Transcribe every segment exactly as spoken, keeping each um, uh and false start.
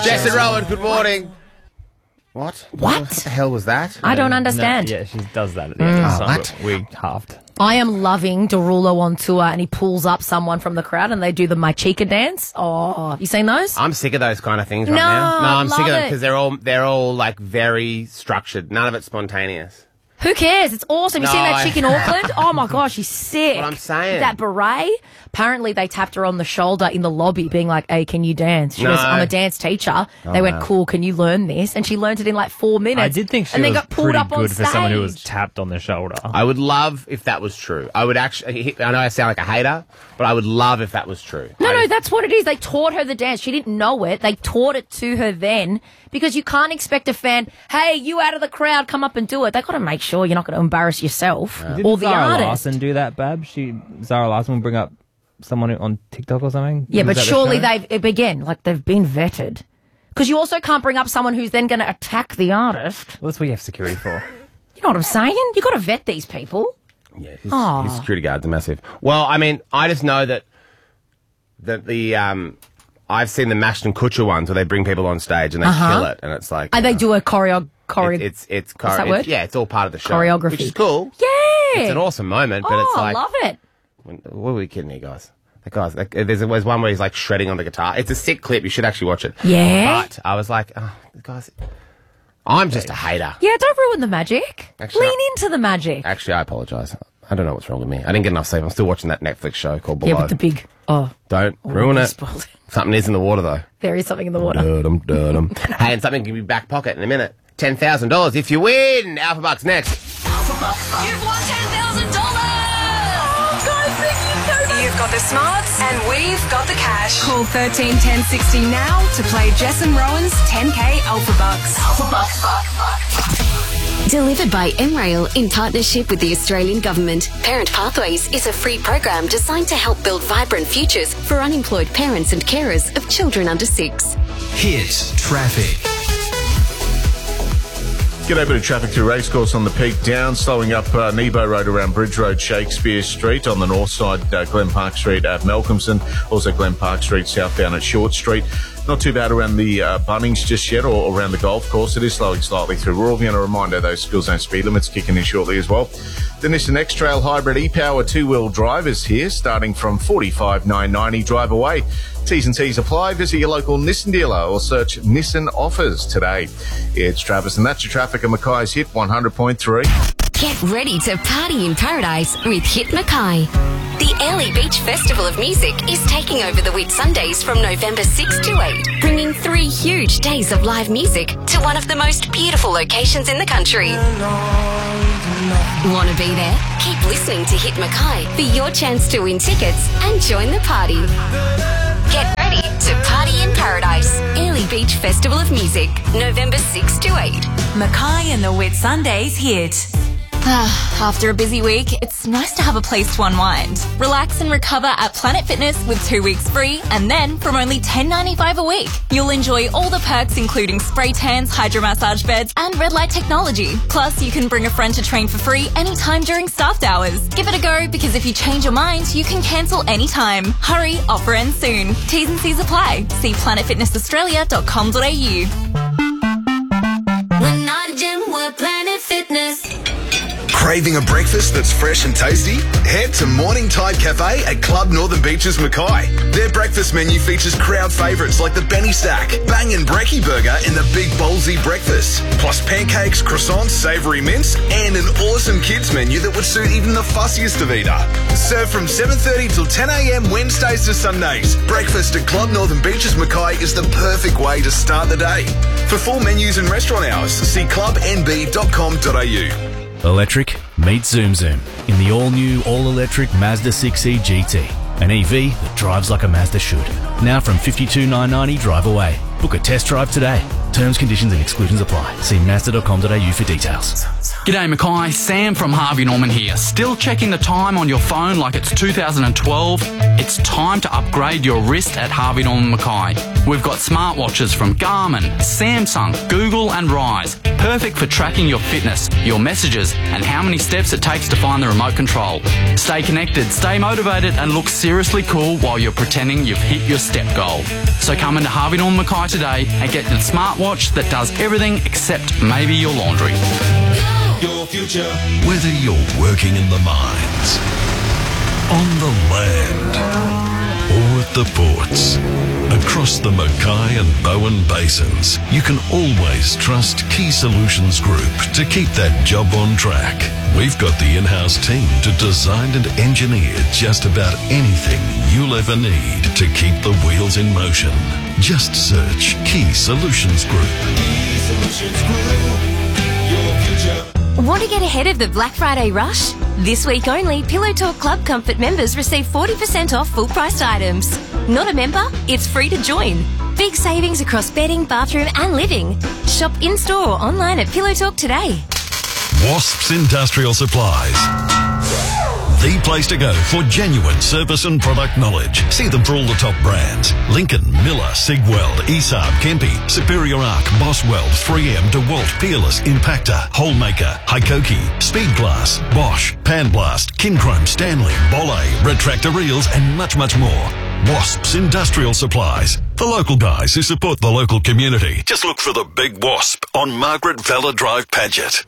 Jess and Rowan, good morning. What? What? What the hell was that? I don't understand. No, yeah, she does that at the end of the song. what? but We halved. I am loving Derulo on tour and he pulls up someone from the crowd and they do the My Chica dance. Oh, you seen those? I'm sick of those kind of things right No, now. No, I'm love sick of them it. because they're all they're all like very structured. None of it's spontaneous. Who cares? It's awesome. You No, seen that I- chick in Auckland? Oh my gosh, she's sick. What I'm saying. That beret. Apparently they tapped her on the shoulder in the lobby being like, hey, can you dance? She No. goes, I'm a dance teacher. they went, no. cool, can you learn this? And she learned it in like four minutes. I did think she and was then got pulled pretty up on good for stage. someone who was tapped on the shoulder. I would love if that was true. I would actually. I know I sound like a hater, but I would love if that was true. No, I, no, that's what it is. They taught her the dance. She didn't know it. They taught it to her then because you can't expect a fan, hey, you out of the crowd, come up and do it. They got to make sure you're not going to embarrass yourself Didn't or the Zara artist. Larson do that, Bab? She Zara Larson will bring up someone on TikTok or something. Yeah, Was but that the surely show? they've, again, like they've been vetted. Because you also can't bring up someone who's then going to attack the artist. Well, that's what you have security for. You know what I'm saying? You got to vet these people. Yeah, his, Aw. his security guards are massive. Well, I mean, I just know that that the um, I've seen the Mashed and Kutcher ones where they bring people on stage and they Uh-huh. kill it, and it's like And they you know, do a choreo... choreo it- it's it's, chore- What's that it's- word? yeah, it's all part of the show, Choreography. which is cool. yeah! It's an awesome moment, but oh, it's like, I love it. when- what are we kidding here, guys? The guys, like, there's, there's one where he's like shredding on the guitar. It's a sick clip. You should actually watch it. Yeah? But I was like, oh, guys, I'm just a hater. Yeah, don't ruin the magic. Actually, Lean I- into the magic. Actually, I apologise. I don't know what's wrong with me. I didn't get enough sleep. I'm still watching that Netflix show called Yeah, Below. with the big... Oh, Don't oh, ruin you it. spoiled it. Something is in the water, though. There is something in the water. Dum, dum. Hey, and something can be back pocket in a minute. ten thousand dollars if you win. Alpha Bucks next. You've won ten thousand dollars! Guys, thank you so much! You've got the smarts, and we've got the cash. Call thirteen ten sixty now to play Jess and Rowan's ten K Alpha Bucks. Alpha Bucks. Delivered by M Rail in partnership with the Australian Government. Parent Pathways is a free program designed to help build vibrant futures for unemployed parents and carers of children under six. Hit traffic. G'day, bit of traffic through Racecourse on the Peak down, slowing up uh, Nebo Road around Bridge Road, Shakespeare Street. On the north side, uh, Glen Park Street at Malcolmson. Also Glen Park Street southbound at Short Street. Not too bad around the uh, Bunnings just yet, or around the golf course. It is slowing slightly through Royalview. And a reminder, those school zone speed limits kicking in shortly as well. Then there's the Next Trail Hybrid e-Power two-wheel drive is here, starting from forty-five nine ninety drive away. T's and C's apply. Visit your local Nissan dealer or search Nissan offers today. It's Travis, and that's your traffic at Mackay's Hit one hundred point three. Get ready to party in paradise with Hit Mackay. The Early Beach Festival of Music is taking over the Whit Sundays from November sixth to eighth, bringing three huge days of live music to one of the most beautiful locations in the country. Want to be there? Keep listening to Hit Mackay for your chance to win tickets and join the party. Get ready to party in paradise. Early Beach Festival of Music, November sixth to eighth. Mackay and the Whit Sundays hit. After a busy week, it's nice to have a place to unwind. Relax and recover at Planet Fitness with two weeks free, and then from only ten ninety-five a week, you'll enjoy all the perks including spray tans, hydro massage beds, and red light technology. Plus, you can bring a friend to train for free anytime during staffed hours. Give it a go, because if you change your mind, you can cancel anytime. Hurry, offer ends soon. T's and C's apply. See planet fitness australia dot com dot a u. We're not gym, we're Planet Fitness. Craving a breakfast that's fresh and tasty? Head to Morning Tide Cafe at Club Northern Beaches Mackay. Their breakfast menu features crowd favourites like the Benny Stack, Bang and Brekkie Burger, and the Big Ballsy Breakfast. Plus pancakes, croissants, savoury mints, and an awesome kids menu that would suit even the fussiest of eater. Served from seven thirty till ten a m Wednesdays to Sundays. Breakfast at Club Northern Beaches Mackay is the perfect way to start the day. For full menus and restaurant hours, see club n b dot com dot a u. Electric meets Zoom Zoom in the all-new, all-electric Mazda six E G T. An E V that drives like a Mazda should. Now from fifty-two thousand nine hundred ninety drive away. Book a test drive today. Terms, conditions and exclusions apply. See mazda dot com dot a u for details. G'day Mackay, Sam from Harvey Norman here. Still checking the time on your phone like it's two thousand twelve? It's time to upgrade your wrist at Harvey Norman Mackay. We've got smartwatches from Garmin, Samsung, Google and Rise. Perfect for tracking your fitness, your messages and how many steps it takes to find the remote control. Stay connected, stay motivated and look seriously cool while you're pretending you've hit your step goal. So come into Harvey Norman Mackay today and get the smartwatch that does everything except maybe your laundry. Your future. Whether you're working in the mines, on the land, or at the ports, across the Mackay and Bowen basins, you can always trust Key Solutions Group to keep that job on track. We've got the in-house team to design and engineer just about anything you'll ever need to keep the wheels in motion. Just search Key Solutions Group. Key Solutions Group. Your future. Want to get ahead of the Black Friday rush? This week only, Pillow Talk Club Comfort members receive forty percent off full-priced items. Not a member? It's free to join. Big savings across bedding, bathroom and living. Shop in-store or online at Pillow Talk today. Wasps Industrial Supplies. The place to go for genuine service and product knowledge. See them for all the top brands. Lincoln, Miller, Sigweld, ESAB, Kempe, Superior Arc, Boswell, three M, DeWalt, Peerless, Impactor, Holemaker, Hikoki, Speedglass, Bosch, Panblast, Kinchrome, Stanley, Bolle, Retractor Reels and much, much more. Wasps Industrial Supplies. The local guys who support the local community. Just look for the Big Wasp on Margaret Vella Drive, Paget.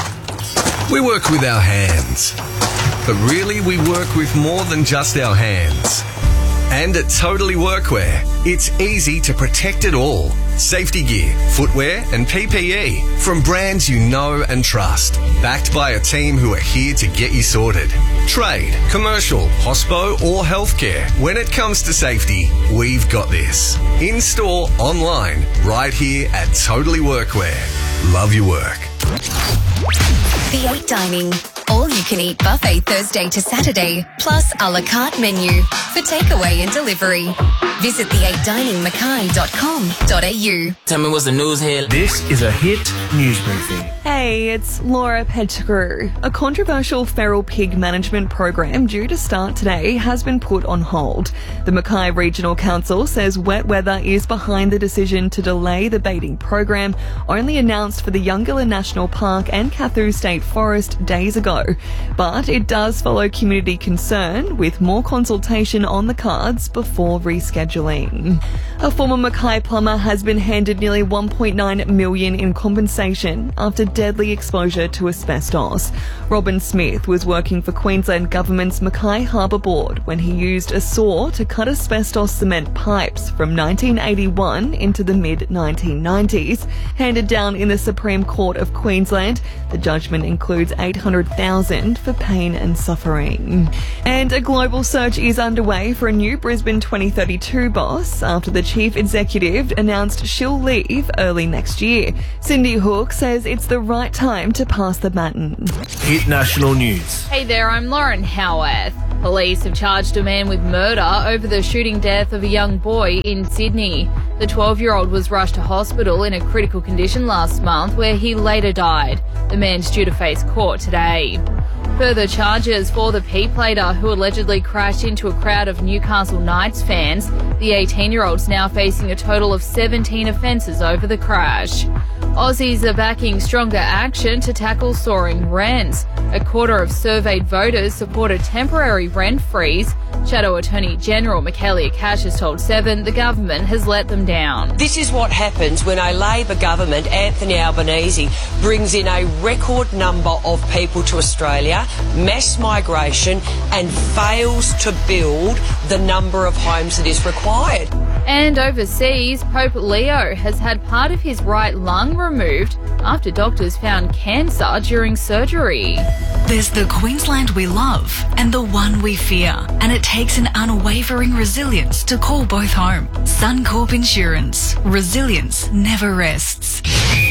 We work with our hands. But really, we work with more than just our hands. And at Totally Workwear, it's easy to protect it all. Safety gear, footwear and P P E from brands you know and trust. Backed by a team who are here to get you sorted. Trade, commercial, hospo or healthcare. When it comes to safety, we've got this. In-store, online, right here at Totally Workwear. Love your work. The eight Dining. All-you-can-eat buffet Thursday to Saturday, plus a la carte menu for takeaway and delivery. Visit the eight dining mackay dot com dot a u. Tell me what's the news here. This is a hit news briefing. Hey, it's Laura Pettigrew. A controversial feral pig management program due to start today has been put on hold. The Mackay Regional Council says wet weather is behind the decision to delay the baiting program, only announced for the Youngilla National Park and Kathu State Forest days ago. But it does follow community concern, with more consultation on the cards before rescheduling. A former Mackay plumber has been handed nearly one point nine million dollars in compensation after deadly exposure to asbestos. Robin Smith was working for Queensland Government's Mackay Harbour Board when he used a saw to cut asbestos cement pipes from nineteen eighty-one into the mid nineteen nineties. Handed down in the Supreme Court of Queensland, the judgment includes eight hundred thousand dollars for pain and suffering. And a global search is underway for a new Brisbane twenty thirty-two boss after the chief executive announced she'll leave early next year. Cindy Hook says it's the right time to pass the baton. Hit national news. Hey there, I'm Lauren Howarth. Police have charged a man with murder over the shooting death of a young boy in Sydney. The twelve-year-old was rushed to hospital in a critical condition last month, where he later died. The man's due to face court today. Further charges for the P-plater who allegedly crashed into a crowd of Newcastle Knights fans. The eighteen-year-old's now facing a total of seventeen offences over the crash. Aussies are backing stronger action to tackle soaring rents. A quarter of surveyed voters support a temporary rent freeze. Shadow Attorney General Michaelia Cash has told Seven the government has let them down. This is what happens when a Labor government, Anthony Albanese, brings in a record number of people to Australia, mass migration, and fails to build the number of homes that is required. And overseas, Pope Leo has had part of his right lung removed after doctors found cancer during surgery. There's the Queensland we love and the one we fear, and it takes an unwavering resilience to call both home. Suncorp Insurance. Resilience never rests.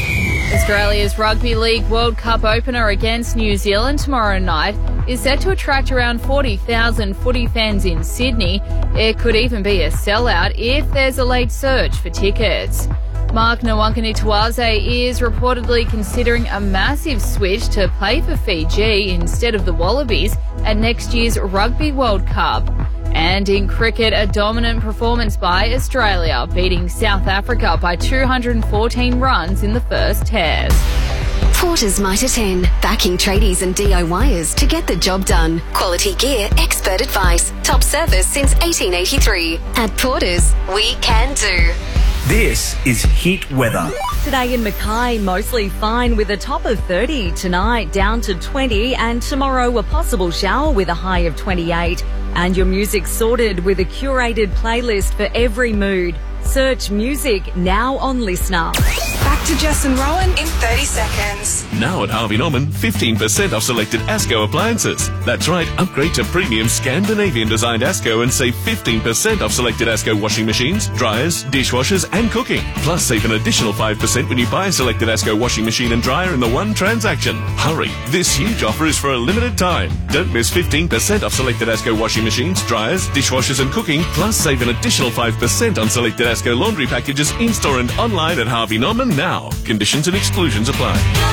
Australia's Rugby League World Cup opener against New Zealand tomorrow night is set to attract around forty thousand footy fans in Sydney. It could even be a sellout if there's a late surge for tickets. Mark Nwankani-Tawaze is reportedly considering a massive switch to play for Fiji instead of the Wallabies at next year's Rugby World Cup. And in cricket, a dominant performance by Australia, beating South Africa by two hundred fourteen runs in the first test. Porter's Mitre ten, backing tradies and D I Yers to get the job done. Quality gear, expert advice, top service since eighteen eighty-three. At Porter's, we can do. This is Heat Weather. Today in Mackay, mostly fine with a top of thirty. Tonight, down to twenty. And tomorrow, a possible shower with a high of twenty-eight. And your music sorted with a curated playlist for every mood. Search music now on Listener. Back to Jess and Rowan in thirty seconds. Now at Harvey Norman, fifteen percent off selected Asco appliances. That's right, upgrade to premium Scandinavian designed Asco and save fifteen percent off selected Asco washing machines, dryers, dishwashers and cooking. Plus save an additional five percent when you buy a selected Asco washing machine and dryer in the one transaction. Hurry, this huge offer is for a limited time. Don't miss fifteen percent off selected Asco washing machines, dryers, dishwashers and cooking. Plus save an additional five percent on selected Asco laundry packages in-store and online at Harvey Norman now. Conditions and exclusions apply.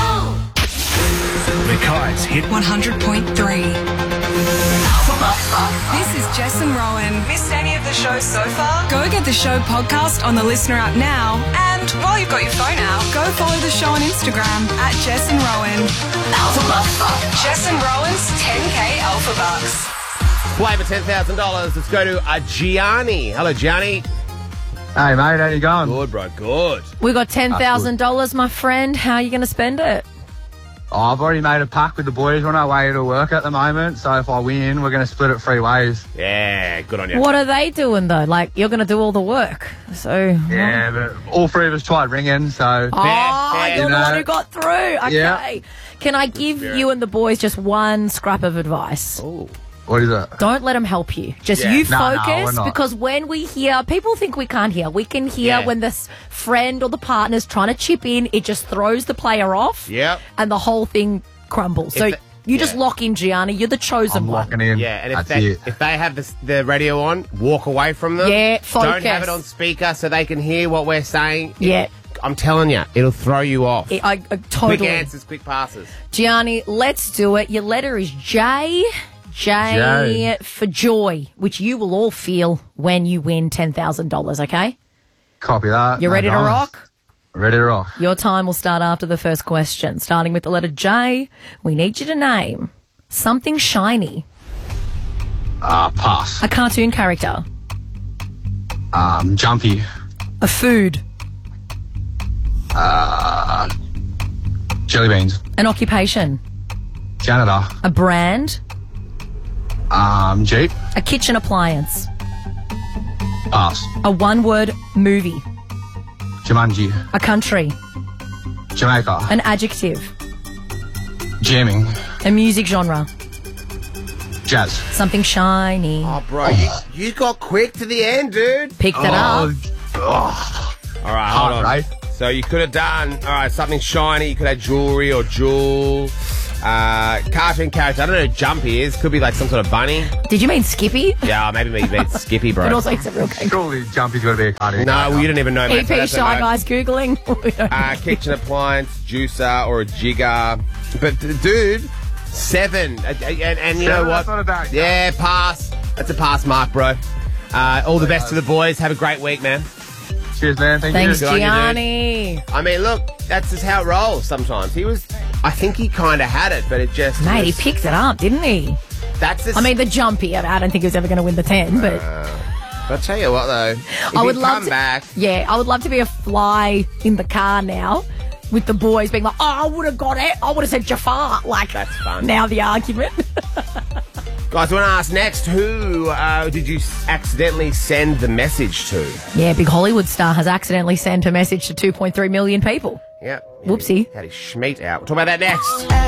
Mackay's Hit one hundred point three. This is Jess and Rowan. Missed any of the show so far? Go get the show podcast on the Listener app now. And while you've got your phone out, go follow the show on Instagram at Jess and Rowan. Jess and Rowan's ten K Alpha Bucks. Play for ten thousand dollars. Let's go to uh, Gianni. Hello, Gianni. Hey, mate, how you going? Good, bro, good. We got ten thousand dollars, my friend. How are you going to spend it? Oh, I've already made a pact with the boys. We're on our way to work at the moment, so if I win, we're going to split it three ways. Yeah, good on you. What are they doing, though? Like, you're going to do all the work. So Yeah, but all three of us tried ringing, so... Oh, you're you the know. one who got through. Okay. Yeah. Can I give you and the boys just one scrap of advice? Oh. What is it? Don't let them help you. Just Yeah. you No, no, focus we're not. because when we hear, people think we can't hear. We can hear Yeah. when this friend or the partner's trying to chip in. It just throws the player off. Yep. And the whole thing crumbles. If so the- you just lock in, Gianni. You're the chosen I'm one. locking in. Yeah, and if That's they it. if they have this, the radio on, walk away from them. Yeah, Don't focus. have it on speaker so they can hear what we're saying. Yeah. I'm telling you, it'll throw you off. I, I, I totally. Quick answers, quick passes. Gianni, let's do it. Your letter is J. J, J. for joy, which you will all feel when you win ten thousand dollars, okay? Copy that. You No ready to dramas. rock? Ready to rock. Your time will start after the first question. Starting with the letter J, we need you to name something shiny. Uh, pass. A cartoon character. Um, jumpy. A food. Uh, jelly beans. An occupation. Janitor. A brand. Um, Jeep. A kitchen appliance. Pass. A one-word movie. Jumanji. A country. Jamaica. An adjective. Jamming. A music genre. Jazz. Something shiny. Oh, bro, you, you got quick to the end, dude. Picked it up. Oh, All right, hard, hold on. right? So you could have done, all right, something shiny. You could have jewelry or jewel. Uh, cartoon character. I don't know who Jumpy is. Could be like some sort of bunny. Did you mean Skippy? Yeah, maybe me mean Skippy, bro. But also it's a real game. Surely Jumpy's got to be a cartoon. No, character. well, you didn't even know. E mate, so P that's a Shy no. Guys Googling. We don't Uh, kitchen appliance, juicer, or a jigger. But, d- dude, seven. Uh, And, and you know Seven, what? that's not a bad game. Yeah, pass. That's a pass mark, bro. Uh, all the best to the boys. Have a great week, man. Cheers, man. Thank Thanks, you. Good on you, dude. Gianni. I mean, look, that's just how it rolls sometimes. He was, I think he kind of had it, but it just. Mate, he was- picked it up, didn't he? That's just. I mean, the jumpy, I I don't think he was ever going to win the ten, but I'll tell you what, though. If I would he'd love come to. back. Yeah, I would love to be a fly in the car now with the boys being like, oh, I would have got it. I would have said Jafar. Like, That's fun. now the argument. Guys, I want to ask next, who uh, did you s- accidentally send the message to? Yeah, big Hollywood star has accidentally sent a message to two point three million people. Yep. Whoopsie. Had his schmeat out. We'll talk about that next.